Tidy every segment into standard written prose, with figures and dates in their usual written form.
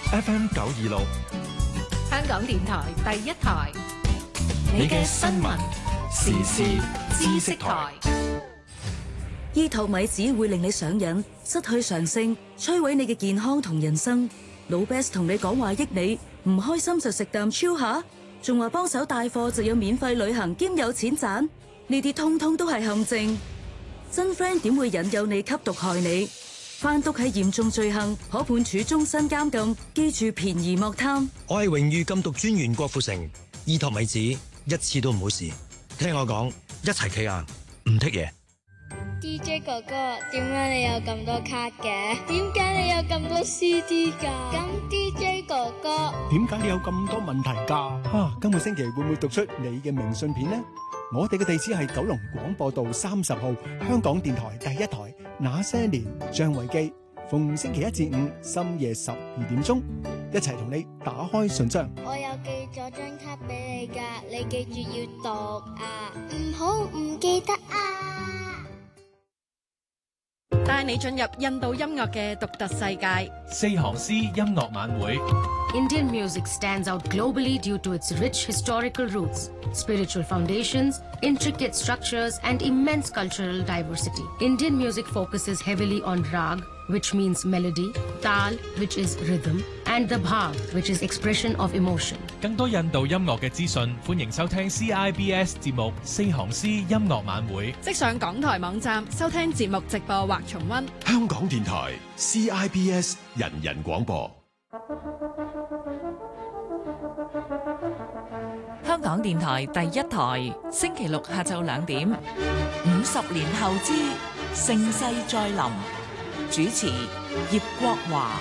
FM 926， 香港電台第一台， 你嘅新聞時事知識台。 醫托米子會令你上癮，失去常性，摧毀你嘅健康同人生。老 Best 同你講話益你，唔開心就食啖超下，仲話幫手帶貨就有免費旅行兼有錢賺，呢啲通通都係陷阱。真 friend 點會引誘你吸毒害你？販毒係嚴重罪行，可判處終身監禁。記住便宜莫貪。 我係榮譽禁毒專員郭富城，醫托米子一次都唔好試。聽我講，一齊企硬，唔剔嘢。 DJ 哥哥，點解你有咁多卡嘅？點解你有咁多 CD 㗎？咁 DJ 哥哥， 點解你有咁多問題㗎？今個星期會唔會讀出你嘅明信片呢？我哋嘅地址係九龍廣播道30號，香港電台第一台。那些年，張維基，逢星期一至五深夜12點鐘，一齊同你打開信箱。 我有寄咗張卡俾你㗎，你記住要讀啊，唔好唔記得啊！ 帶你進入印度音樂嘅獨特世界。 四行詩音樂晚會。 Indian music stands out globally due to its rich historical roots, spiritual foundations, intricate structures, and immense cultural diversity. Indian music focuses heavily on rag, which means melody, tal, which is rhythm, and the bhav, which is expression of emotion. 更多印度音樂嘅資訊，歡迎收聽 CIBS 節目《四行詩音樂晚會》。 即上港台網站收聽節目直播或重溫。 香港電台 CIBS 人人廣播。 香港電台第一台，星期六下晝2點，50年後之盛世再臨，主持葉國華。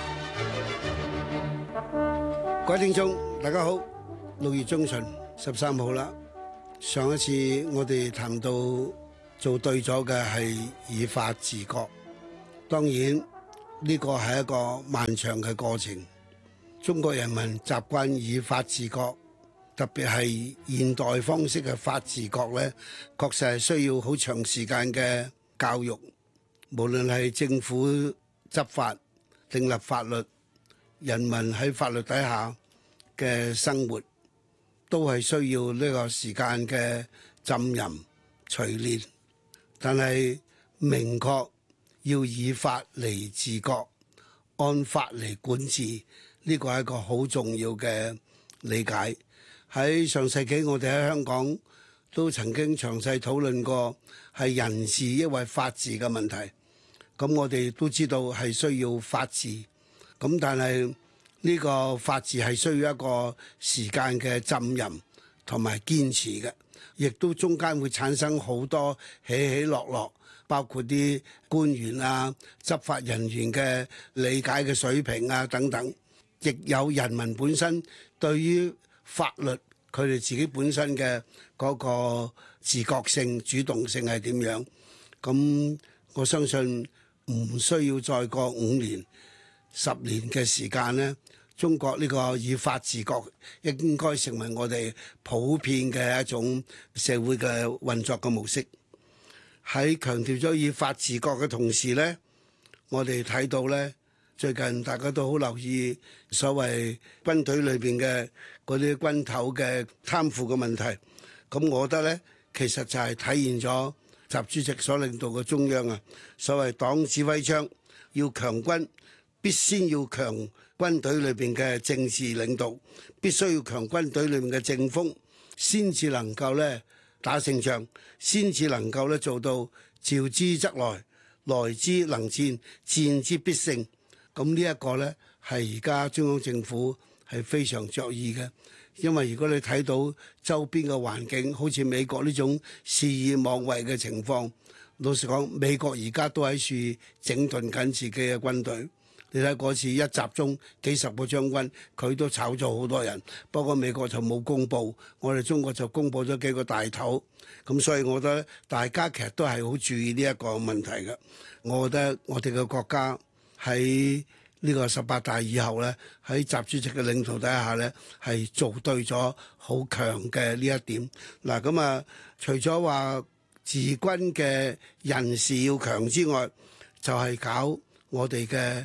各位聽眾大家好，6月中旬13號啦。上一次我哋談到做對咗嘅係以法治國，當然呢個係一個漫長嘅過程。中國人民習慣以法治國，特別係現代方式嘅法治國呢，確實係需要好長時間嘅教育。無論係政府執法、訂立法律，人民喺法律底下嘅生活，都係需要呢個時間嘅浸淫、錘煉。但係明確要以法嚟治國，按法嚟管治，呢個係一個好重要嘅理解。喺上世紀，我哋喺香港都曾經詳細討論過係人治抑或法治嘅問題。咁我哋都知道係需要法治，咁但係呢個法治係需要一個時間嘅浸淫同埋堅持嘅，亦都中間會產生好多起起落落，包括啲官員啊、執法人員嘅理解嘅水平啊等等，亦有人民本身對於法律佢哋自己本身嘅嗰個自覺性、主動性係點樣。咁我相信唔需要再過5年、10年嘅時間呢，中國呢個以法治國應該成為我哋普遍嘅一種社會嘅運作嘅模式。喺強調咗以法治國嘅同時呢，我哋睇到呢，最近大家都好留意所謂軍隊裏邊嘅嗰啲軍頭嘅貪腐嘅問題。咁我覺得呢，其實就係體現咗習主席所領導嘅中央啊，所謂黨指揮槍要強軍，必先要強軍隊裏邊嘅政治領導，必須要強軍隊裏面嘅政風，先至能夠咧打勝仗，先至能夠咧做到召之則來，來之能戰，戰之必勝。咁呢一個咧係而家中央政府係非常着意嘅。因為如果你睇到周邊嘅環境，好似美國呢種肆意妄為嘅情況，老實講，美國而家都喺處整頓緊自己嘅軍隊。你睇嗰次一集中幾十個將軍，佢都炒咗好多人。不過美國就冇公佈，我哋中國就公佈咗幾個大頭。咁所以我覺得大家其實都係好注意呢一個問題嘅。我覺得我哋嘅國家喺呢個18大以後呢，喺習主席嘅領導底下呢，係做對咗好強嘅呢一點。嗱咁啊，除咗話治軍嘅人事要強之外，就係搞我哋嘅軍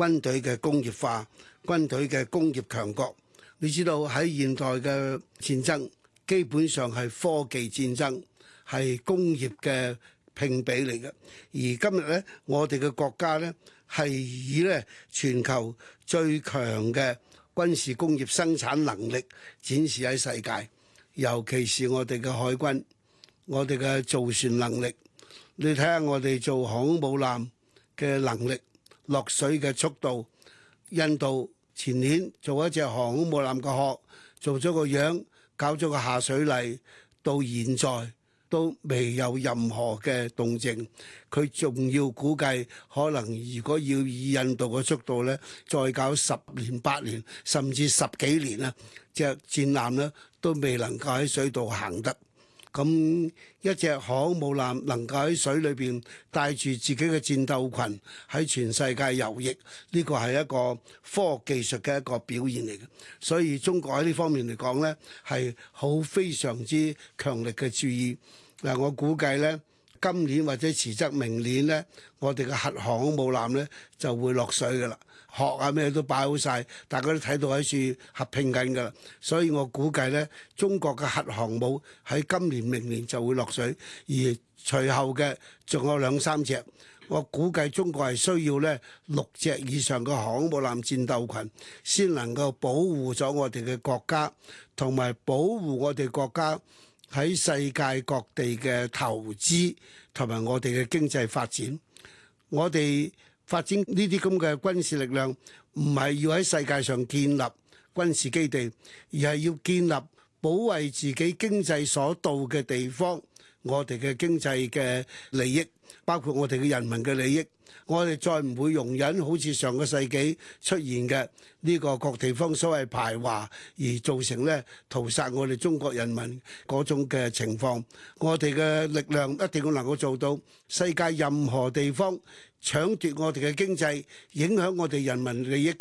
軍隊嘅工業化、軍隊嘅工業強國。你知道喺現代嘅戰爭，基本上係科技戰爭，係工業嘅拼比嚟嘅。而今日咧，我哋嘅國家咧係以咧全球最強嘅軍事工業生產能力展示喺世界，尤其是我哋嘅海軍，我哋嘅造船能力。你睇下我哋做航空母艦嘅能力、落水嘅速度。印度前年做一隻航空母艦嘅殼，做咗個樣，搞咗個下水禮，到現在都未有任何嘅動靜。佢仲要估計，可能如果要以印度嘅速度咧，再搞10年、8年，甚至10幾年啦，隻戰艦咧都未能夠喺水度行得。咁一隻航空母艦能夠喺水裏邊帶住自己嘅戰鬥群喺全世界游弋，呢個係一個科學技術嘅一個表現嚟嘅。所以中國喺呢方面嚟講呢，係好非常之強力嘅注意。嗱，我估計呢，今年或者遲則明年呢，我哋嘅核航空母艦呢就會落水㗎啦。殼啊咩都擺好晒，大家都睇到喺處合拼緊㗎啦。所以我估計呢，中國嘅核航母喺今年明年就會落水，而隨後嘅仲有2、3隻。我估計中國係需要呢6隻以上嘅航空母艦戰鬥群，先能夠保護咗我哋嘅國家，同埋保護我哋國家喺世界各地嘅投資同埋我哋嘅經濟發展。我哋發展呢啲咁嘅軍事力量，唔係要喺世界上建立軍事基地，而係要建立保衛自己經濟所到嘅地方，我哋嘅經濟嘅利益，包括我哋嘅人民嘅利益。我哋再唔會容忍好似上個世紀出現嘅呢個各地方所謂排華而造成咧屠殺我哋中國人民嗰種嘅情況。我哋嘅力量一定要能夠做到世界任何地方搶奪我哋嘅經濟，影響我哋人民利益嘅